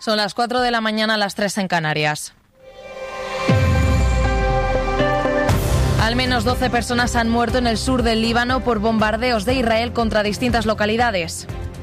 Son las 4 de la mañana, las 3 en Canarias. Al menos 12 personas han muerto en el sur del Líbano por bombardeos de Israel contra distintas localidades.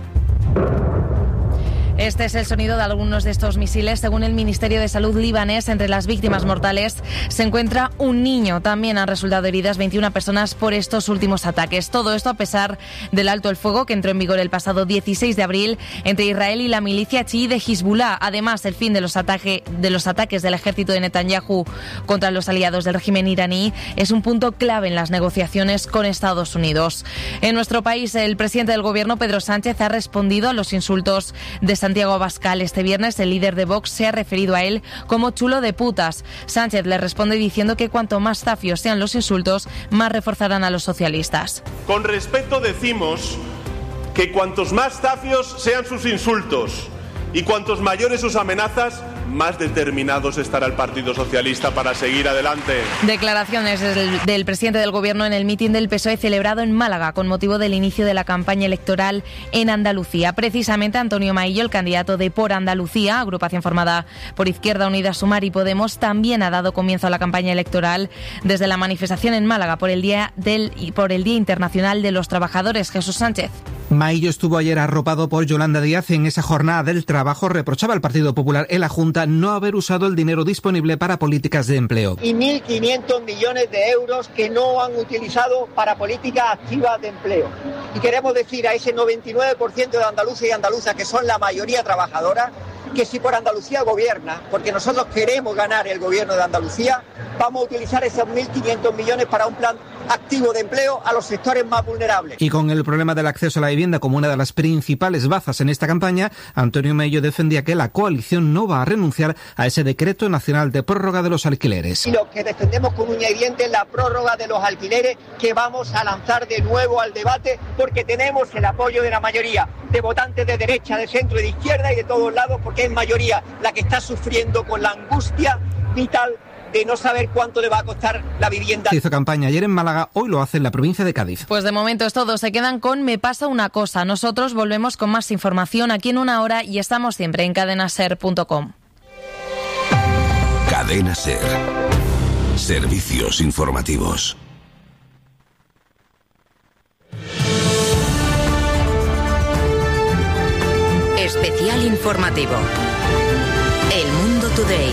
Este es el sonido de algunos de estos misiles. Según el Ministerio de Salud libanés, entre las víctimas mortales se encuentra un niño. También han resultado heridas 21 personas por estos últimos ataques. Todo esto a pesar del alto el fuego que entró en vigor el pasado 16 de abril entre Israel y la milicia chií de Hezbollah. Además, el fin de los ataques del ejército de Netanyahu contra los aliados del régimen iraní es un punto clave en las negociaciones con Estados Unidos. En nuestro país, el presidente del gobierno, Pedro Sánchez, ha respondido a los insultos de Santiago Abascal. Este viernes el líder de Vox se ha referido a él como chulo de putas. Sánchez le responde diciendo que cuanto más zafios sean los insultos, más reforzarán a los socialistas. Con respeto decimos que cuantos más zafios sean sus insultos y cuantos mayores sus amenazas, más determinados estará el Partido Socialista para seguir adelante. Declaraciones del presidente del Gobierno en el mitin del PSOE celebrado en Málaga con motivo del inicio de la campaña electoral en Andalucía. Precisamente Antonio Maillo, el candidato de Por Andalucía, agrupación formada por Izquierda Unida, Sumar y Podemos, también ha dado comienzo a la campaña electoral desde la manifestación en Málaga por el Día Internacional de los Trabajadores. Jesús Sánchez. Maillo estuvo ayer arropado por Yolanda Díaz. En esa jornada del trabajo reprochaba al Partido Popular en la Junta no haber usado el dinero disponible para políticas de empleo. Y 1.500 millones de euros que no han utilizado para políticas activas de empleo. Y queremos decir a ese 99% de andaluces y andaluzas, que son la mayoría trabajadora, que si Por Andalucía gobierna, porque nosotros queremos ganar el gobierno de Andalucía, vamos a utilizar esos 1.500 millones para un plan activo de empleo a los sectores más vulnerables. Y con el problema del acceso a la vivienda como una de las principales bazas en esta campaña, Antonio Maillo defendía que la coalición no va a renunciar a ese decreto nacional de prórroga de los alquileres. Y lo que defendemos con uña y diente es la prórroga de los alquileres, que vamos a lanzar de nuevo al debate, porque tenemos el apoyo de la mayoría de votantes de derecha, de centro y de izquierda y de todos lados, porque es mayoría la que está sufriendo con la angustia vital de no saber cuánto le va a costar la vivienda. Se hizo campaña ayer en Málaga, hoy lo hace en la provincia de Cádiz. Pues de momento es todo, se quedan con Me pasa una cosa. Nosotros volvemos con más información aquí en una hora y estamos siempre en cadenaser.com. Cadena Ser. Servicios informativos. Especial informativo. El Mundo Today.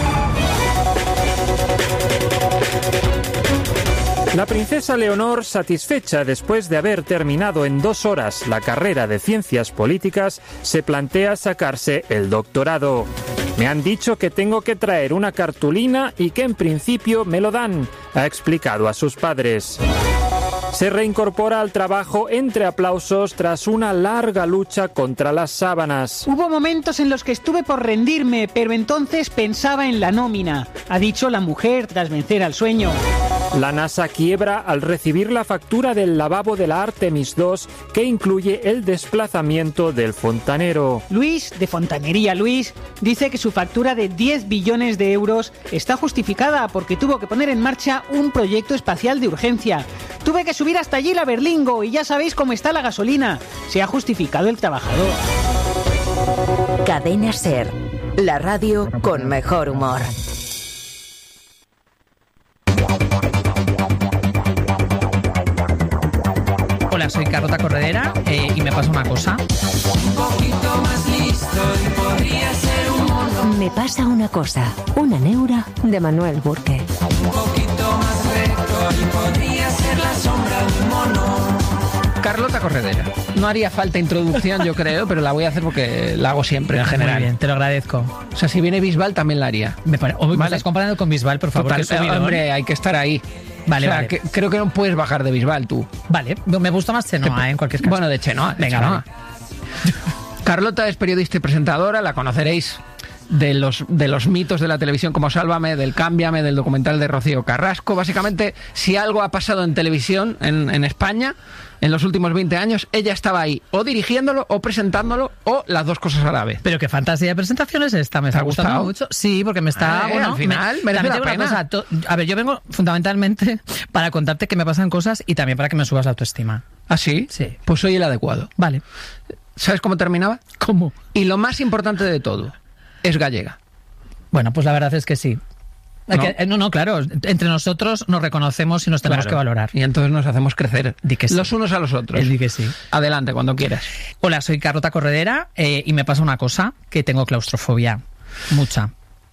La princesa Leonor, satisfecha después de haber terminado en 2 horas la carrera de Ciencias Políticas, se plantea sacarse el doctorado. Me han dicho que tengo que traer una cartulina y que en principio me lo dan, ha explicado a sus padres. Se reincorpora al trabajo entre aplausos tras una larga lucha contra las sábanas. Hubo momentos en los que estuve por rendirme, pero entonces pensaba en la nómina, ha dicho la mujer tras vencer al sueño. La NASA quiebra al recibir la factura del lavabo de la Artemis II, que incluye el desplazamiento del fontanero. Luis, de Fontanería Luis, dice que su factura de 10 billones de euros está justificada porque tuvo que poner en marcha un proyecto espacial de urgencia. Tuve que subir hasta allí la Berlingo y ya sabéis cómo está la gasolina. Se ha justificado el trabajador. Cadena Ser, la radio con mejor humor. Hola, soy Carlota Corredera y me pasa una cosa. Un poquito más listo y podría ser un mono. Me pasa una cosa, una neura de Manuel Burke. Un poquito más recto y podría ser la sombra de un mono. Carlota Corredera. No haría falta introducción, yo creo, pero la voy a hacer porque la hago siempre en general. Muy bien, te lo agradezco. O sea, si viene Bisbal también la haría. Me estás comparando con Bisbal, por favor. Total, hombre, hay que estar ahí. Vale, o sea, vale. Creo que no puedes bajar de Bisbal tú. Vale, me gusta más Chenoa, en cualquier caso. Bueno, de Chenoa. Venga, Chenoa. Vale. Carlota es periodista y presentadora, la conoceréis de los mitos de la televisión como Sálvame, del Cámbiame, del documental de Rocío Carrasco. Básicamente, si algo ha pasado en televisión en España en los últimos 20 años, ella estaba ahí, o dirigiéndolo, o presentándolo, o las dos cosas a la vez. Pero qué fantasía de presentación es esta, me está gustando mucho. Sí, porque me está... al final merece la pena. A ver, yo vengo fundamentalmente para contarte que me pasan cosas y también para que me subas la autoestima. ¿Ah, sí? Sí. Pues soy el adecuado. Vale. ¿Sabes cómo terminaba? ¿Cómo? Y lo más importante de todo, es gallega. Bueno, pues la verdad es que sí. ¿No? No, claro, entre nosotros nos reconocemos y nos tenemos que valorar. Y entonces nos hacemos crecer los unos a los otros. Di que sí. Adelante, cuando quieras. Hola, soy Carlota Corredera y me pasa una cosa, que tengo claustrofobia. Mucha,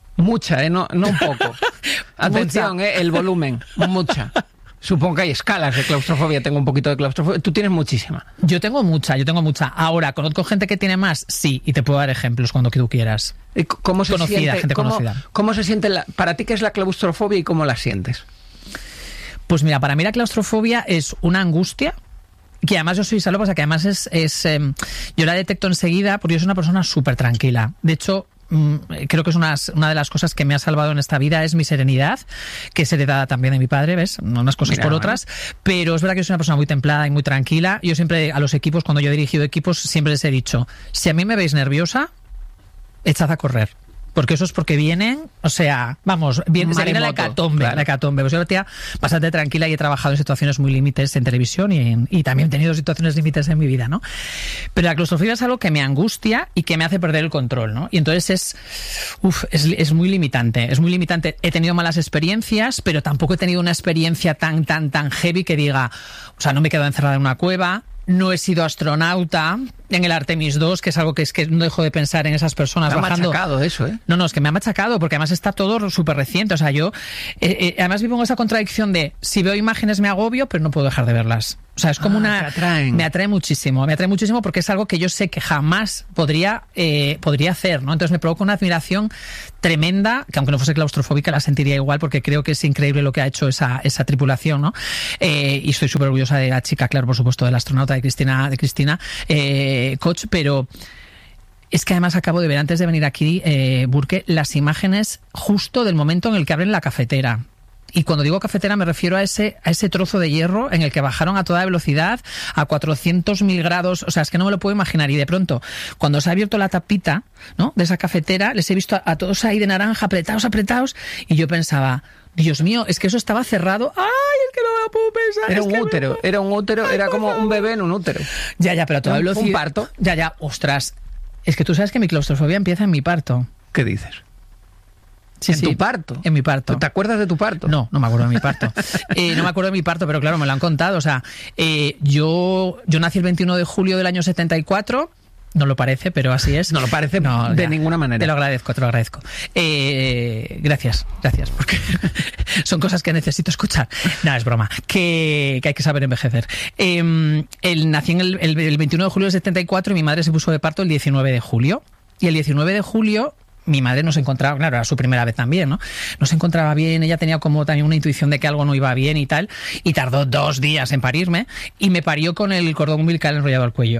no un poco. Atención, el volumen, mucha. Supongo que hay escalas de claustrofobia, tengo un poquito de claustrofobia. Tú tienes muchísima. Yo tengo mucha. Ahora, ¿conozco gente que tiene más? Sí, y te puedo dar ejemplos cuando tú quieras. ¿Cómo se siente? Gente conocida. ¿Cómo se siente para ti qué es la claustrofobia y cómo la sientes? Pues mira, para mí la claustrofobia es una angustia, que además yo soy salvo, o sea que además yo la detecto enseguida porque yo soy una persona súper tranquila. De hecho, creo que es una de las cosas que me ha salvado en esta vida es mi serenidad, que es heredada también de mi padre, ¿ves? Unas cosas por otras, pero es verdad que soy una persona muy templada y muy tranquila. Yo siempre a los equipos, cuando yo he dirigido equipos, siempre les he dicho, si a mí me veis nerviosa, echad a correr. Porque eso es porque vienen, o sea, vamos, se viene la hecatombe, claro. La hecatombe. Pues yo la tía bastante tranquila y he trabajado en situaciones muy límites en televisión y también he tenido situaciones límites en mi vida, ¿no? Pero la claustrofobia es algo que me angustia y que me hace perder el control, ¿no? Y entonces es muy limitante, es muy limitante. He tenido malas experiencias, pero tampoco he tenido una experiencia tan heavy que diga, o sea, no me he quedado encerrada en una cueva. No he sido astronauta en el Artemis 2, que es algo que no dejo de pensar en esas personas bajando. Me ha machacado eso, ¿eh? No, es que me ha machacado, porque además está todo súper reciente. O sea, yo además vivo en esa contradicción de si veo imágenes me agobio, pero no puedo dejar de verlas. O sea, es como me atrae muchísimo porque es algo que yo sé que jamás podría hacer, ¿no? Entonces me provoca una admiración tremenda, que aunque no fuese claustrofóbica la sentiría igual, porque creo que es increíble lo que ha hecho esa tripulación, ¿no? Y estoy súper orgullosa de la chica, claro, por supuesto, de la astronauta de Cristina Koch, pero es que además acabo de ver, antes de venir aquí, Burke, las imágenes justo del momento en el que abren la cafetera. Y cuando digo cafetera me refiero a ese trozo de hierro en el que bajaron a toda velocidad a 400.000 grados. O sea, es que no me lo puedo imaginar. Y de pronto, cuando se ha abierto la tapita, ¿no?, de esa cafetera, les he visto a todos ahí de naranja, apretados. Y yo pensaba, Dios mío, es que eso estaba cerrado. ¡Ay, es que no me lo puedo pensar! Era un útero, era como un bebé en un útero. Ya, pero a toda velocidad. ¿Un parto? Ya, ostras. Es que tú sabes que mi claustrofobia empieza en mi parto. ¿Qué dices? Sí, ¿Tu parto? En mi parto. ¿Te acuerdas de tu parto? No me acuerdo de mi parto. No me acuerdo de mi parto, pero claro, me lo han contado. O sea, yo nací el 21 de julio del año 74. No lo parece, pero así es. No lo parece de ninguna manera. Te lo agradezco. Gracias, porque son cosas que necesito escuchar. No, es broma. Que hay que saber envejecer. Nací el 21 de julio del 74 y mi madre se puso de parto el 19 de julio. Y el 19 de julio... mi madre no se encontraba, claro, era su primera vez también, ¿no? No se encontraba bien, ella tenía como también una intuición de que algo no iba bien y tal, y tardó 2 días en parirme, y me parió con el cordón umbilical enrollado al cuello.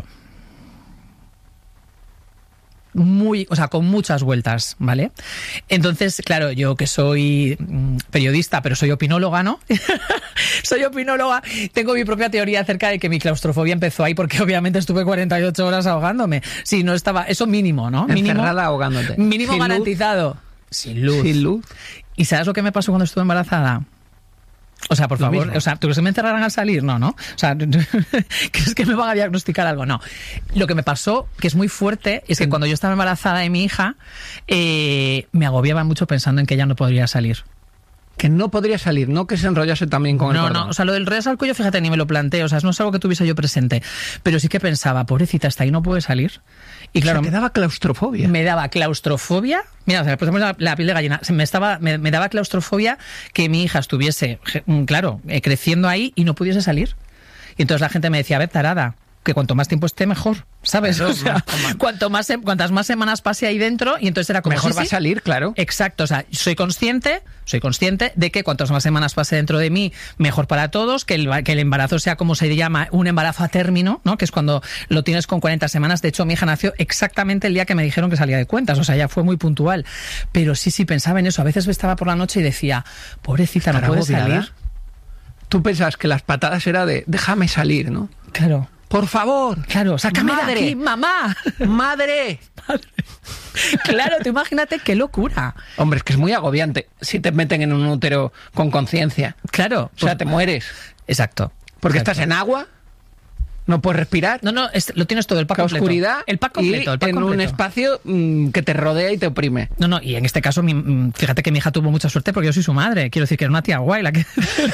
Con muchas vueltas, ¿vale? Entonces, claro, yo que soy periodista, pero soy opinóloga, ¿no? Soy opinóloga, tengo mi propia teoría acerca de que mi claustrofobia empezó ahí porque obviamente estuve 48 horas ahogándome. Sí, no estaba, eso mínimo, ¿no? Encerrada ahogándote. Mínimo garantizado. Sin luz. ¿Y sabes lo que me pasó cuando estuve embarazada? O sea, por favor, o sea, ¿tú crees que me encerrarán al salir? No. O sea, ¿crees que me van a diagnosticar algo? No. Lo que me pasó, que es muy fuerte, es que cuando yo estaba embarazada de mi hija, me agobiaba mucho pensando en que ella no podría salir. Que no podría salir, no que se enrollase también con el cordón. No, o sea, lo del enrollarse al cuello, fíjate, ni me lo planteo, o sea, no es algo que tuviese yo presente, pero sí que pensaba, pobrecita, hasta ahí no puede salir. Y claro, te daba claustrofobia. Me daba claustrofobia. Mira, o sea, por ejemplo, la piel de gallina. Me daba claustrofobia que mi hija estuviese, claro, creciendo ahí y no pudiese salir. Y entonces la gente me decía, a ver, tarada, que cuanto más tiempo esté, mejor, ¿sabes? O sea, cuantas más semanas pase ahí dentro, y entonces era como... Mejor va a salir, claro. Exacto, o sea, soy consciente de que cuantas más semanas pase dentro de mí, mejor para todos, que el embarazo sea como se llama, un embarazo a término, ¿no? Que es cuando lo tienes con 40 semanas. De hecho, mi hija nació exactamente el día que me dijeron que salía de cuentas, o sea, ya fue muy puntual. Pero sí, pensaba en eso. A veces estaba por la noche y decía, pobrecita, no puede salir. Tú pensabas que las patadas era de, déjame salir, ¿no? Claro. Por favor, claro, sácame de aquí, mamá. Madre. Claro, tú imagínate qué locura. Hombre, es que es muy agobiante si te meten en un útero con conciencia. Claro. O sea, te mueres. Exacto. Porque estás en agua. No puedes respirar. No, lo tienes todo, el pack completo. Oscuridad el pack completo, el pack en completo. un espacio que te rodea y te oprime. No, y en este caso, fíjate que mi hija tuvo mucha suerte porque yo soy su madre. Quiero decir que era una tía guay la que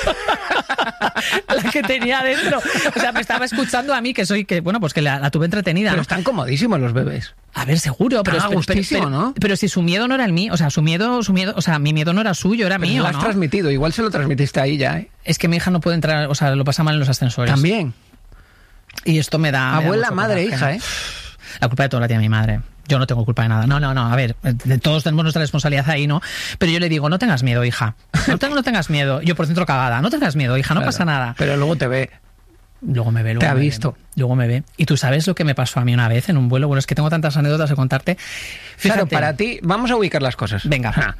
tenía dentro. O sea, me estaba escuchando a mí, que la tuve entretenida. Pero ¿no? están comodísimos los bebés. A ver, seguro, pero ¿no? Pero si su miedo no era el mío, o sea, mi miedo no era suyo, era mío, lo has ¿no? transmitido, igual se lo transmitiste ahí ya, ¿eh? Es que mi hija no puede entrar, o sea, lo pasa mal en los ascensores. También. Y esto me da... Abuela, madre, hija, ¿eh? La culpa de todo la tiene mi madre. Yo no tengo culpa de nada. No, a ver, todos tenemos nuestra responsabilidad ahí, ¿no? Pero yo le digo, no tengas miedo, hija. No tengas miedo. Yo por dentro cagada. No tengas miedo, hija, no pasa nada. Pero luego te ve. Luego me ve. Te ha visto. Luego me ve. Y tú sabes lo que me pasó a mí una vez en un vuelo. Bueno, es que tengo tantas anécdotas de contarte. Fíjate. Claro, para ti, vamos a ubicar las cosas. Venga.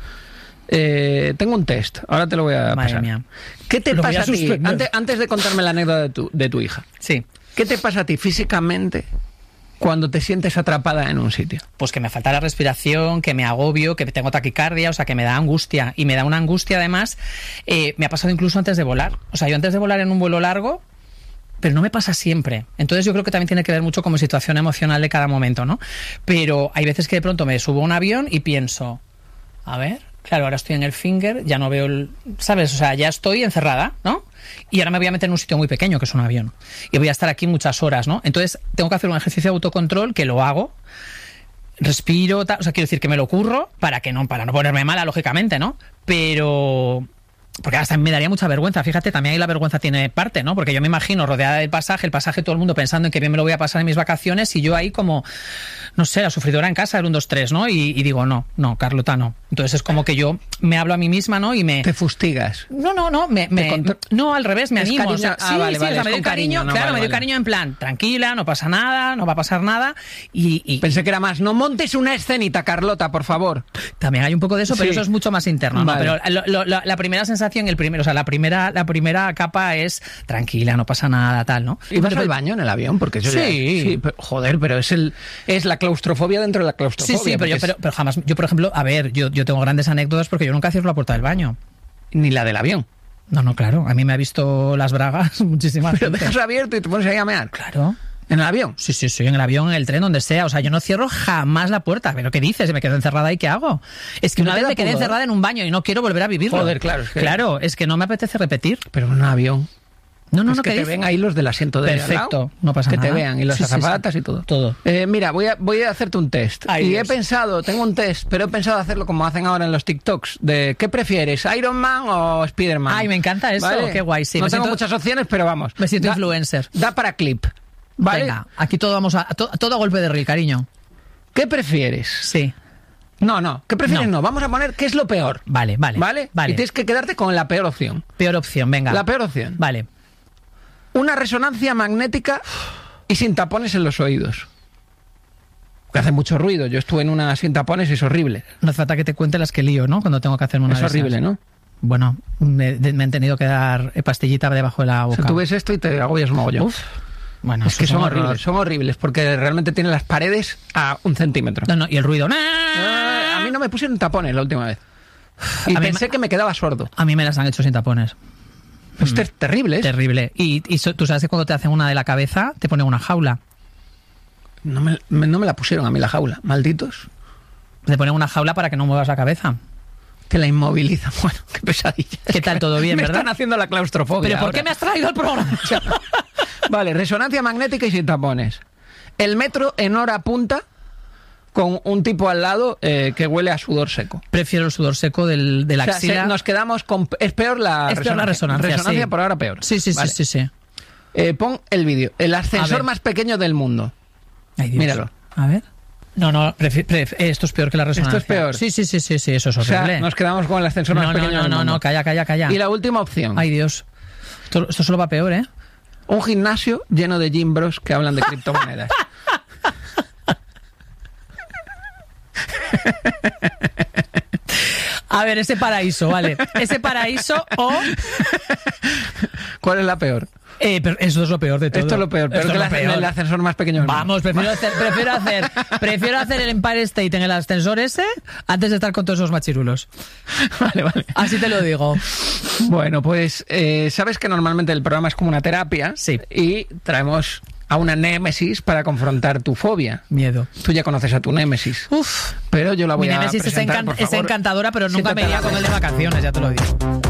Tengo un test, ahora te lo voy a pasar. Mía. ¿Qué te pasa a ti? Antes de contarme la anécdota de tu hija. Sí. ¿Qué te pasa a ti físicamente cuando te sientes atrapada en un sitio? Pues que me falta la respiración, que me agobio, que tengo taquicardia, o sea, que me da angustia. Y me da una angustia, además, me ha pasado incluso antes de volar. O sea, yo antes de volar en un vuelo largo, pero no me pasa siempre. Entonces yo creo que también tiene que ver mucho con mi situación emocional de cada momento, ¿no? Pero hay veces que de pronto me subo a un avión y pienso, a ver, claro, ahora estoy en el Finger, ya no veo ¿sabes? O sea, ya estoy encerrada, ¿no? Y ahora me voy a meter en un sitio muy pequeño, que es un avión. Y voy a estar aquí muchas horas, ¿no? Entonces tengo que hacer un ejercicio de autocontrol, que lo hago, respiro, o sea, quiero decir que me lo curro para no ponerme mala, lógicamente, ¿no? Pero... porque hasta me daría mucha vergüenza, fíjate, también ahí la vergüenza tiene parte, ¿no? Porque yo me imagino rodeada del pasaje, el pasaje todo el mundo pensando en que bien me lo voy a pasar en mis vacaciones y yo ahí como, no sé, la sufridora en casa, el 1, 2, 3, ¿no? Y digo, no, Carlota, no. Entonces es como que yo me hablo a mí misma, ¿no? Y me... ¿Te fustigas? No, no, al revés, me animo. Cariño? O sea, vale, o sea, me dio cariño, no, claro, me dio cariño en plan, tranquila, no pasa nada, no va a pasar nada y... Pensé que era más, no montes una escenita, Carlota, por favor. También hay un poco de eso, pero eso es mucho más interno, vale. ¿no? Pero la primera sensación, la primera capa es tranquila, no pasa nada, tal, ¿no? ¿Y vas al baño en el avión? Porque eso sí. Pero, joder, pero es la claustrofobia dentro de la claustrofobia. Sí, pero jamás, yo por ejemplo, a ver, yo tengo grandes anécdotas porque yo nunca cierro la puerta del baño. Ni la del avión. No, claro, a mí me ha visto las bragas muchísimas veces. Pero dejas abierto y te pones ahí a mear. Claro. ¿En el avión? Sí, en el avión, en el tren, donde sea. O sea, yo no cierro jamás la puerta. ¿Pero qué dices? ¿Me quedo encerrada y qué hago? Es que una vez me quedé encerrada en un baño y no quiero volver a vivirlo. Joder, claro. Claro, es que no me apetece repetir. Pero en un avión... No, que te ven ahí los del asiento de perfecto, no pasa nada. Que te vean, y los azafatas y todo. Mira, voy a hacerte un test. Ay, Dios. Tengo un test, pero he pensado hacerlo como hacen ahora en los TikToks, de ¿qué prefieres, Iron Man o Spider-Man? Ay, me encanta eso, ¿vale? Qué guay, sí. No tengo muchas opciones, pero vamos. Me siento influencer. Da para clip, ¿vale? Venga, aquí todo a golpe de reel, cariño. ¿Qué prefieres? Sí. No, ¿qué prefieres? No, vamos a poner ¿qué es lo peor? Vale. Y tienes que quedarte con la peor opción. Peor opción, venga. La peor opción. Vale. Una resonancia magnética y sin tapones en los oídos. Que hace mucho ruido. Yo estuve en una sin tapones y es horrible. No hace falta que te cuente las que lío, ¿no? Cuando tengo que hacerme una Es horrible, ¿no? Bueno, me han tenido que dar pastillita debajo de la boca. O sea, tú ves esto y te agobias un mogollón. Uf. Bueno, es que son horribles porque realmente tienen las paredes a 1 centímetro. No, y el ruido. A mí no me pusieron tapones la última vez. Y pensé que me quedaba sordo. A mí me las han hecho sin tapones. Esto es terrible, ¿eh? Terrible. Y tú sabes que cuando te hacen una de la cabeza, te ponen una jaula. No me la pusieron a mí la jaula, malditos. Te ponen una jaula para que no muevas la cabeza. Te la inmovilizan. Bueno, qué pesadilla. ¿Qué tal? ¿Todo bien, verdad? Me están haciendo la claustrofobia. ¿Pero por qué me has traído al programa? Vale, resonancia magnética y sin tapones. El metro en hora punta con un tipo al lado que huele a sudor seco. Prefiero el sudor seco de la axila. Nos quedamos con... Es peor la resonancia. Resonancia por ahora peor. Sí. Vale. Sí. Pon el vídeo. El ascensor más pequeño del mundo. Ay, Dios. Míralo. A ver. No, esto es peor que la resonancia. Esto es peor. Sí, eso es horrible. O sea, nos quedamos con el ascensor más pequeño del mundo. No, calla. Y la última opción. Ay, Dios. Esto solo va peor, ¿eh? Un gimnasio lleno de gym bros que hablan de criptomonedas. A ver, ese paraíso, vale. Ese paraíso o... ¿Cuál es la peor? Pero eso es lo peor de todo. Esto es lo peor, pero que el ascensor más pequeño. Vamos, prefiero hacer el Empire State en el ascensor ese antes de estar con todos esos machirulos. Vale. Así te lo digo. Bueno, pues sabes que normalmente el programa es como una terapia. Sí. Y traemos a una némesis para confrontar tu fobia. Miedo. Tú ya conoces a tu némesis. Uf. Pero yo la voy Mi a némesis presentar, por es favor. encantadora, pero nunca me iría con él de vacaciones, ya te lo digo.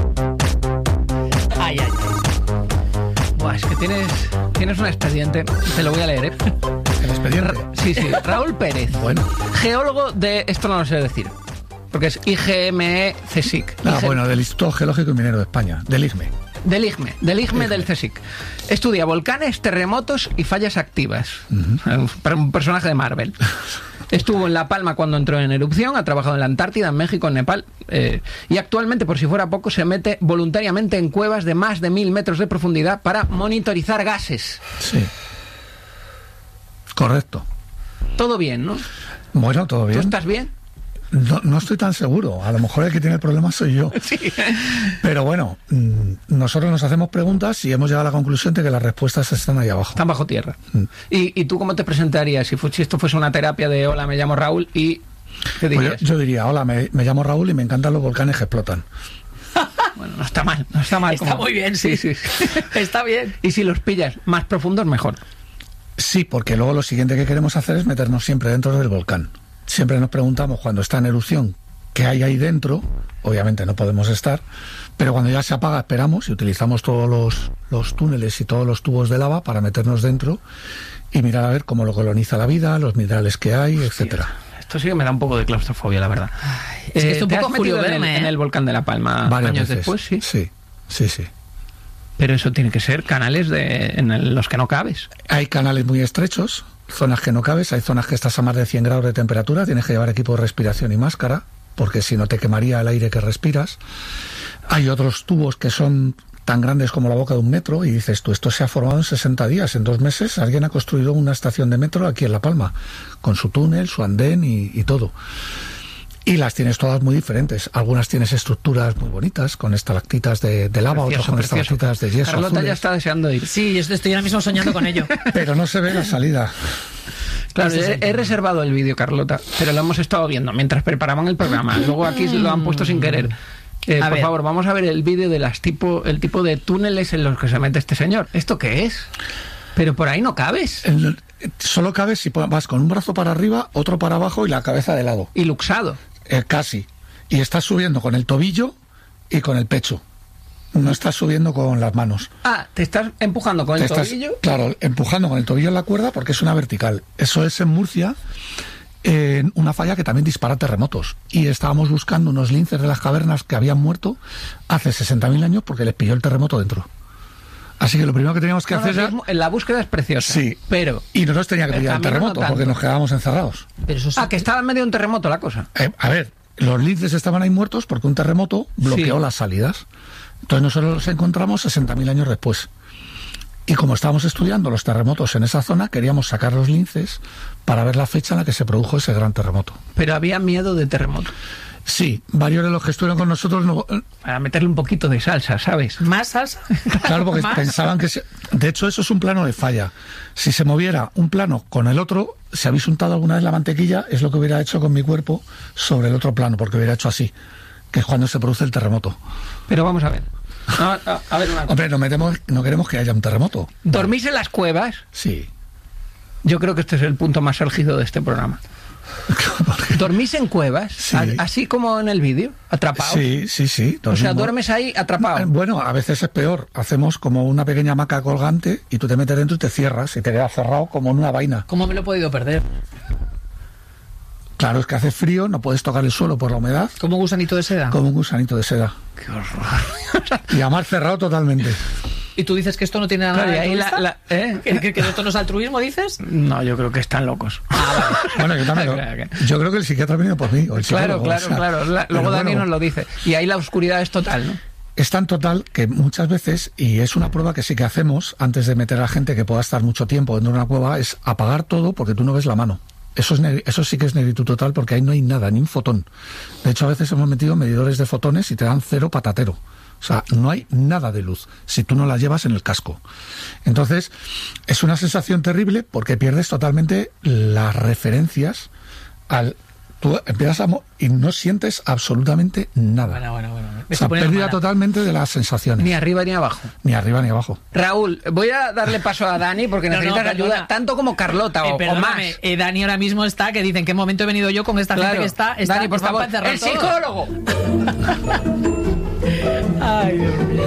Ay, ay. Buah, es que tienes un expediente. Te lo voy a leer, ¿eh? ¿El expediente? Sí. Raúl Pérez. Bueno. Geólogo de... Esto no lo sé decir. Porque es IGME CSIC. Bueno, del Instituto Geológico y Minero de España. Del IGME. Del IGME del CSIC. Estudia volcanes, terremotos y fallas activas. Para un personaje de Marvel. Estuvo en La Palma cuando entró en erupción, ha trabajado en la Antártida, en México, en Nepal, y actualmente, por si fuera poco, se mete voluntariamente en cuevas de más de 1000 metros de profundidad para monitorizar gases. Sí. Correcto. Todo bien, ¿no? Bueno, todo bien. ¿Tú estás bien? No estoy tan seguro. A lo mejor el que tiene el problema soy yo. Sí. Pero bueno, nosotros nos hacemos preguntas y hemos llegado a la conclusión de que las respuestas están ahí abajo. Están bajo tierra. ¿Y tú cómo te presentarías si esto fuese una terapia de hola, me llamo Raúl y... ¿qué dirías? Pues yo diría, hola, me llamo Raúl y me encantan los volcanes que explotan. Bueno, no está mal. Está muy bien, sí. Está bien. Y si los pillas más profundos, mejor. Sí, porque luego lo siguiente que queremos hacer es meternos siempre dentro del volcán. Siempre nos preguntamos cuando está en erupción qué hay ahí dentro. Obviamente no podemos estar, pero cuando ya se apaga esperamos y utilizamos todos los túneles y todos los tubos de lava para meternos dentro y mirar a ver cómo lo coloniza la vida, los minerales que hay, etcétera. Esto sí que me da un poco de claustrofobia, la verdad. Es que es un ¿te poco has metido Julio Verne, en el volcán de La Palma varias años veces. después? Sí. Sí. Pero eso tiene que ser canales en los que no cabes. Hay canales muy estrechos, zonas que no cabes, hay zonas que estás a más de 100 grados de temperatura, tienes que llevar equipo de respiración y máscara, porque si no te quemaría el aire que respiras. Hay otros tubos que son tan grandes como la boca de 1 metro y dices tú, esto se ha formado en 60 días, en 2 meses alguien ha construido una estación de metro aquí en La Palma, con su túnel, su andén y todo. Y las tienes todas muy diferentes. Algunas tienes estructuras muy bonitas, con estalactitas de lava, otras con estalactitas de yeso. Carlota azules. ya está deseando ir. Sí, yo estoy ahora mismo soñando con ello. Pero no se ve la salida. Claro, he reservado el vídeo, Carlota, pero lo hemos estado viendo mientras preparaban el programa. Luego aquí lo han puesto sin querer. Por favor, vamos a ver el vídeo de el tipo de túneles en los que se mete este señor. ¿Esto qué es? Pero por ahí no cabes. Solo cabes si vas con un brazo para arriba, otro para abajo y la cabeza de lado. Y luxado. Casi. Y estás subiendo con el tobillo y con el pecho. No estás subiendo con las manos. Ah, ¿te estás empujando con el tobillo? Claro, empujando con el tobillo en la cuerda porque es una vertical. Eso es en Murcia, en una falla que también dispara terremotos. Y estábamos buscando unos linces de las cavernas que habían muerto hace 60.000 años porque les pilló el terremoto dentro. Así que lo primero que teníamos que hacer era... La búsqueda es preciosa. Sí, pero... Y no nos tenía que pillar el terremoto porque nos quedábamos encerrados. Pero eso que estaba en medio de un terremoto la cosa. A ver, los linces estaban ahí muertos porque un terremoto bloqueó las salidas. Entonces nosotros los encontramos 60.000 años después. Y como estábamos estudiando los terremotos en esa zona, queríamos sacar los linces para ver la fecha en la que se produjo ese gran terremoto. Pero había miedo de terremoto. Sí, varios de los que estuvieron con nosotros... Para meterle un poquito de salsa, ¿sabes? ¿Más salsa? Claro, porque pensaban que... De hecho, eso es un plano de falla. Si se moviera un plano con el otro, si habéis untado alguna vez la mantequilla, es lo que hubiera hecho con mi cuerpo sobre el otro plano, porque hubiera hecho así, que es cuando se produce el terremoto. Pero vamos a ver. A ver una cosa. Hombre, no queremos que haya un terremoto. ¿Dormís en las cuevas? Sí. Yo creo que este es el punto más álgido de este programa. ¿Dormís en cuevas? Sí. Así como en el vídeo, atrapados. Sí. O sea, duermes ahí atrapado. Bueno, a veces es peor. Hacemos como una pequeña hamaca colgante y tú te metes dentro y te cierras y te quedas cerrado como en una vaina. ¿Cómo me lo he podido perder? Claro, es que hace frío, no puedes tocar el suelo por la humedad. ¿Como un gusanito de seda? Como un gusanito de seda. ¡Qué horror! Y además cerrado totalmente. ¿Y tú dices que esto no tiene nada de altruista? ¿Que esto no es altruismo, dices? No, yo creo que están locos. Bueno, yo también yo creo que el psiquiatra ha venido por mí. O el claro. Luego Dani nos lo dice. Y ahí la oscuridad es total, ¿no? Es tan total que muchas veces, y es una prueba que sí que hacemos antes de meter a gente que pueda estar mucho tiempo dentro de una cueva, es apagar todo porque tú no ves la mano. Eso sí que es negritud total porque ahí no hay nada, ni un fotón. De hecho, a veces hemos metido medidores de fotones y te dan 0 patatero. O sea, no hay nada de luz si tú no la llevas en el casco. Entonces, es una sensación terrible porque pierdes totalmente las referencias al tú empiezas y no sientes absolutamente nada. Bueno. O sea, pérdida totalmente de las sensaciones. Ni arriba ni abajo. Ni arriba ni abajo. Raúl, voy a darle paso a Dani porque necesitas ayuda, tanto como Carlota o más. Dani ahora mismo está, que dicen, ¿qué momento he venido yo con esta gente que está Dani, por está favor, para encerrar ¡el todo? psicólogo! Ay, Dios mío.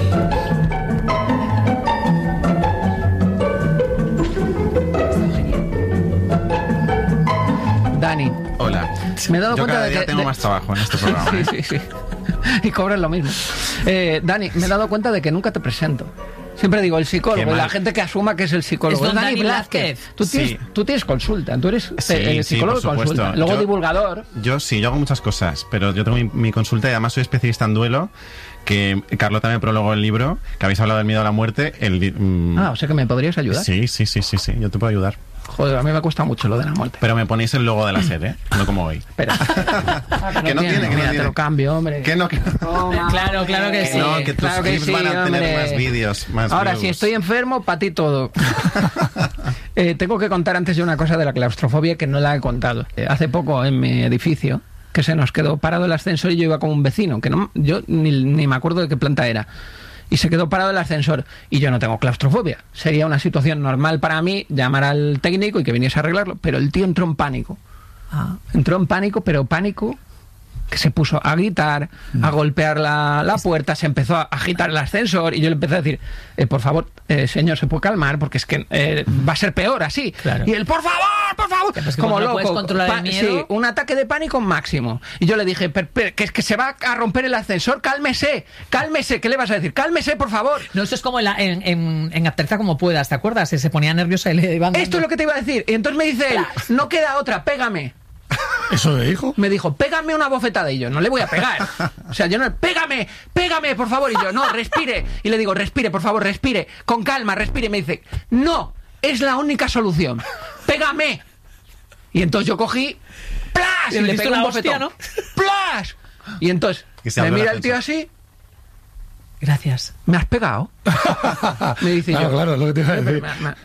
Dani. Hola. Me he dado cuenta cada de día que tengo más trabajo en este programa. Sí. Y cobras lo mismo. Dani, me he dado cuenta de que nunca te presento. Siempre digo el psicólogo, y la gente que asuma que es el psicólogo. Es don Dani Blázquez. Tú tienes consulta, tú eres el psicólogo de consulta. Luego divulgador. Yo hago muchas cosas, pero yo tengo mi consulta y además soy especialista en duelo, que Carlota me prologó el libro, que habéis hablado del miedo a la muerte. O sea que me podrías ayudar. Sí, yo te puedo ayudar. Joder, a mí me cuesta mucho lo de la muerte. Pero me ponéis el logo de la sede, no como hoy. Espera. Que no tiene. Te lo cambio, hombre. Que no. Claro que sí. No, que tus clips van a tener más vídeos. Ahora, views. si estoy enfermo, para ti todo. Tengo que contar antes de una cosa de la claustrofobia que no la he contado. Hace poco en mi edificio, que se nos quedó parado el ascensor y yo iba con un vecino, que yo ni me acuerdo de qué planta era. Y se quedó parado el ascensor y yo no tengo claustrofobia. Sería una situación normal para mí llamar al técnico y que viniese a arreglarlo, pero el tío entró en pánico. Entró en pánico, pero pánico que se puso a gritar, a golpear la puerta, se empezó a agitar el ascensor y yo le empecé a decir, por favor, señor, ¿se puede calmar? Porque es que va a ser peor así. Claro. Y él, por favor, pues como no loco. Puedes controlar el miedo. Sí, un ataque de pánico máximo. Y yo le dije, que es que se va a romper el ascensor, cálmese, ¿qué le vas a decir? Cálmese, por favor. No, eso es como en Aterriza como puedas, ¿te acuerdas? Se ponía nerviosa y le iban... Esto es lo que te iba a decir. Y entonces me dice él, no queda otra, pégame. ¿Eso me dijo? Me dijo, pégame una bofetada. Y yo, no le voy a pegar. O sea, yo no, pégame, por favor. Y yo, no, respire. Y le digo, respire, por favor, respire. Con calma, respire. Y me dice, no, es la única solución. Pégame. Y entonces yo cogí, ¡plas! Y le pegué un bofetón. ¿No? ¡Plas! Y entonces me mira el tío así. Gracias. ¿Me has pegado? Me dice yo. Claro, es lo que te iba a decir.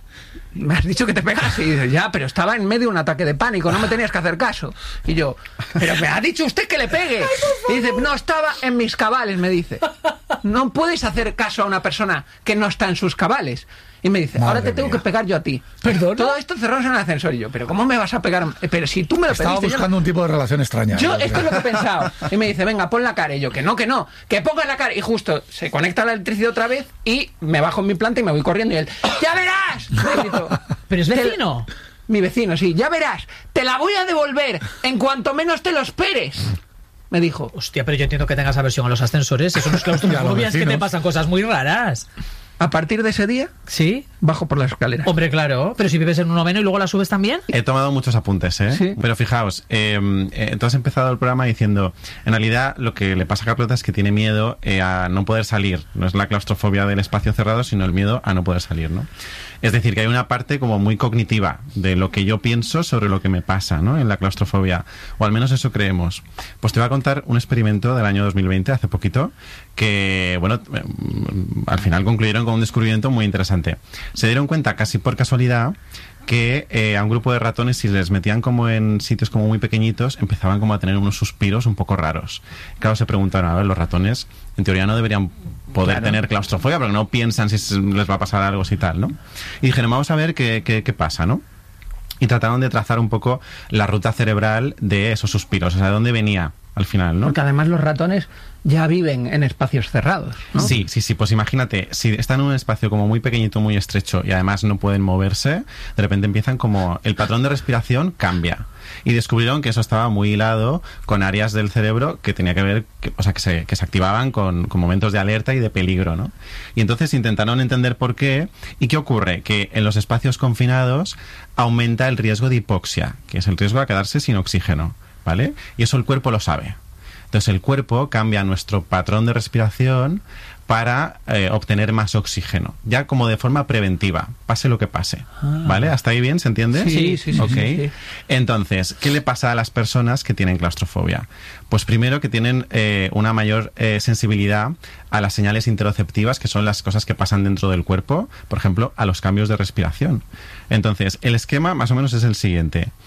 Me has dicho que te pegas. Y dice, ya, pero estaba en medio de un ataque de pánico, no me tenías que hacer caso. Y yo, pero me ha dicho usted que le pegue. Y dice, no, estaba en mis cabales, me dice. No puedes hacer caso a una persona que no está en sus cabales. Y me dice, ahora te tengo que pegar yo a ti. ¿Perdón? Todo esto encerrados en el ascensor. Y yo, pero ¿cómo me vas a pegar? Pero si tú me lo pediste. Estaba buscando un tipo de relación extraña. Esto es lo que he pensado. Y me dice, venga, pon la cara. Y yo, que no, que pongas la cara. Y justo se conecta la electricidad otra vez y me bajo en mi planta y me voy corriendo. Y él, ¡ya verás! Me grito, ¿pero es vecino? Mi vecino, sí. Ya verás, te la voy a devolver en cuanto menos te lo esperes. Me dijo. Hostia, pero yo entiendo que tengas aversión a los ascensores. Eso no es claustrofobia, es que te pasan cosas muy raras. A partir de ese día, ¿sí? Bajo por las escaleras. Hombre, claro. Pero si vives en un noveno y luego la subes también. He tomado muchos apuntes, ¿eh? Sí. Pero fijaos, tú has empezado el programa diciendo, en realidad lo que le pasa a Carlota es que tiene miedo a no poder salir. No es la claustrofobia del espacio cerrado, sino el miedo a no poder salir, ¿no? Es decir, que hay una parte como muy cognitiva de lo que yo pienso sobre lo que me pasa, ¿no? En la claustrofobia, o al menos eso creemos. Pues te voy a contar un experimento del año 2020, hace poquito, que, bueno, al final concluyeron con un descubrimiento muy interesante. Se dieron cuenta, casi por casualidad, que a un grupo de ratones, si les metían como en sitios como muy pequeñitos, empezaban como a tener unos suspiros un poco raros. Claro, se preguntaron, a ver, los ratones en teoría no deberían poder tener claustrofobia, porque no piensan si les va a pasar algo y tal, ¿no? Y dijeron, vamos a ver qué pasa, ¿no? Y trataron de trazar un poco la ruta cerebral de esos suspiros, o sea, de dónde venía al final, ¿no? Porque además los ratones ya viven en espacios cerrados, ¿no? Sí, pues imagínate, si están en un espacio como muy pequeñito, muy estrecho y además no pueden moverse, de repente empiezan como, el patrón de respiración cambia. Y descubrieron que eso estaba muy hilado con áreas del cerebro que tenía que ver, que se activaban con momentos de alerta y de peligro, ¿no? Y entonces intentaron entender por qué. ¿Y qué ocurre? Que en los espacios confinados aumenta el riesgo de hipoxia, que es el riesgo de quedarse sin oxígeno, ¿vale? Y eso el cuerpo lo sabe. Entonces el cuerpo cambia nuestro patrón de respiración para obtener más oxígeno, ya como de forma preventiva, pase lo que pase, ¿vale? ¿Hasta ahí bien? ¿Se entiende? Sí. Okay. Sí. Entonces, ¿qué le pasa a las personas que tienen claustrofobia? Pues primero que tienen una mayor sensibilidad a las señales interoceptivas, que son las cosas que pasan dentro del cuerpo, por ejemplo, a los cambios de respiración. Entonces, el esquema más o menos es el siguiente.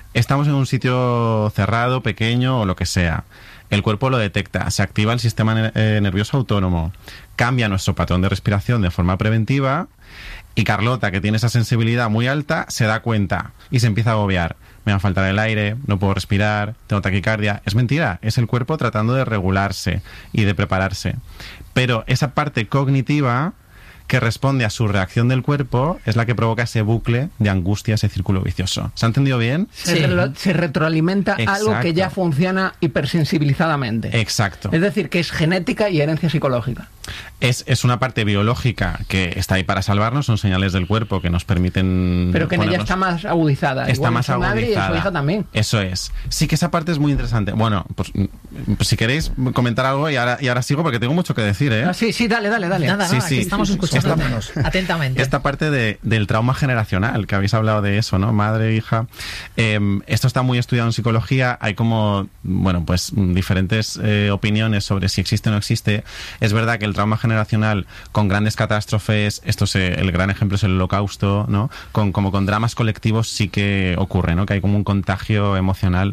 Estamos en un sitio cerrado, pequeño o lo que sea. El cuerpo lo detecta, se activa el sistema nervioso autónomo, cambia nuestro patrón de respiración de forma preventiva y Carlota, que tiene esa sensibilidad muy alta, se da cuenta y se empieza a agobiar. Me va a faltar el aire, no puedo respirar, tengo taquicardia. Es mentira, es el cuerpo tratando de regularse y de prepararse. Pero esa parte cognitiva que responde a su reacción del cuerpo es la que provoca ese bucle de angustia, ese círculo vicioso. ¿Se ha entendido bien? Sí. Se retroalimenta. Exacto. Algo que ya funciona hipersensibilizadamente. Exacto. Es decir, que es genética y herencia psicológica. Es una parte biológica que está ahí para salvarnos, son señales del cuerpo que nos permiten... Pero que en ella está más agudizada. Está Igual más en su madre agudizada. y en su hija también. Eso es. Sí que esa parte es muy interesante. Bueno, pues si queréis comentar algo y ahora sigo porque tengo mucho que decir, ¿eh? Sí, dale. Nada, Sí, aquí estamos escuchando atentamente. Esta parte del trauma generacional, que habéis hablado de eso, ¿no? Madre, hija. Esto está muy estudiado en psicología. Hay como, bueno, pues diferentes opiniones sobre si existe o no existe. Es verdad que el trauma generacional con grandes catástrofes, el gran ejemplo es el Holocausto, ¿no? Como con dramas colectivos sí que ocurre, ¿no? Que hay como un contagio emocional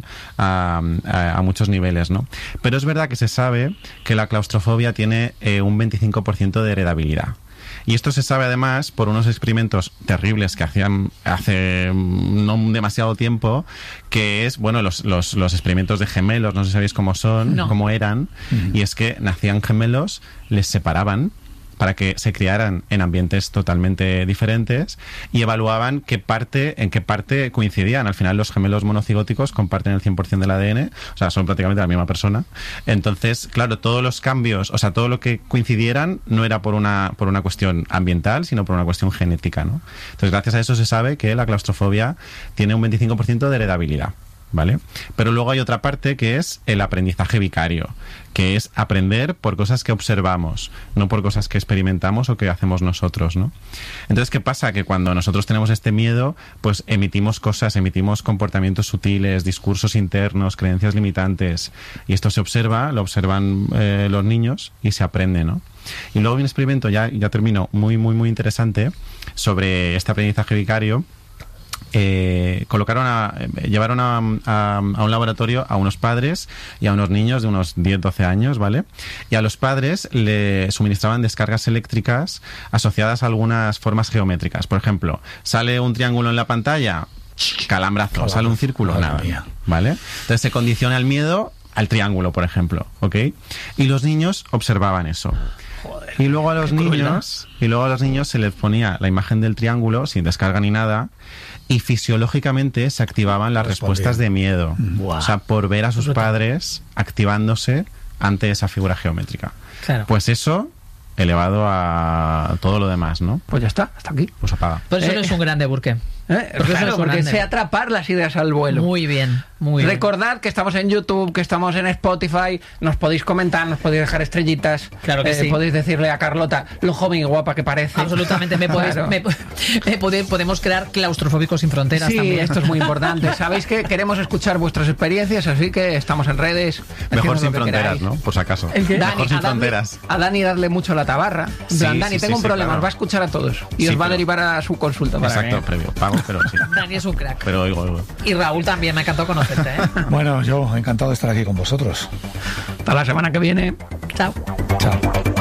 a muchos niveles, ¿no? Pero es verdad que se sabe que la claustrofobia tiene un 25% de heredabilidad. Y esto se sabe además por unos experimentos terribles que hacían hace no demasiado tiempo, que es, bueno, los experimentos de gemelos, no sé si sabéis cómo son, cómo eran, y es que nacían gemelos, les separaban para que se criaran en ambientes totalmente diferentes y evaluaban en qué parte coincidían. Al final los gemelos monocigóticos comparten el 100% del ADN, o sea, son prácticamente la misma persona. Entonces, claro, todos los cambios, o sea, todo lo que coincidieran no era por una cuestión ambiental, sino por una cuestión genética, ¿no? Entonces, gracias a eso se sabe que la claustrofobia tiene un 25% de heredabilidad, ¿vale? Pero luego hay otra parte que es el aprendizaje vicario, que es aprender por cosas que observamos, no por cosas que experimentamos o que hacemos nosotros, ¿no? Entonces, ¿qué pasa? Que cuando nosotros tenemos este miedo, pues emitimos comportamientos sutiles, discursos internos, creencias limitantes, y esto se observa, lo observan los niños y se aprende, ¿no? Y luego hay un experimento, ya termino, muy, muy, muy interesante sobre este aprendizaje vicario. Llevaron a un laboratorio a unos padres y a unos niños de unos 10-12 años, ¿vale? Y a los padres le suministraban descargas eléctricas asociadas a algunas formas geométricas. Por ejemplo, sale un triángulo en la pantalla, calambrazo, sale un círculo, nada, ¿vale? Entonces se condiciona el miedo al triángulo, por ejemplo, ¿ok? Y los niños observaban eso. Joder, y luego a los niños se les ponía la imagen del triángulo sin descarga ni nada, y fisiológicamente se activaban las respuestas de miedo. Wow. O sea, por ver a sus padres activándose ante esa figura geométrica. Claro. Pues eso elevado a todo lo demás, ¿no? Pues ya está, hasta aquí. Pues apaga. Pues eso no es un grande burqué. Porque sé atrapar las ideas al vuelo. Muy bien, muy bien. Recordad que estamos en YouTube, que estamos en Spotify, nos podéis comentar, nos podéis dejar estrellitas. Claro que sí. Podéis decirle a Carlota lo joven y guapa que parece. Absolutamente, podemos crear claustrofóbicos sin fronteras también. Esto es muy importante. Sabéis que queremos escuchar vuestras experiencias, así que estamos en redes. Mejor sin fronteras, ¿no? Por si acaso. Mejor sin fronteras. A Dani darle mucho la tabarra. Dani, tengo un problema, os va a escuchar a todos y os va a derivar a su consulta. Exacto, previo. Pago, pero sí. Dani es un crack. Pero oigo. Y Raúl también, me encantó conocerte, ¿eh? Bueno, yo encantado de estar aquí con vosotros. Hasta la semana que viene. Chao. Chao.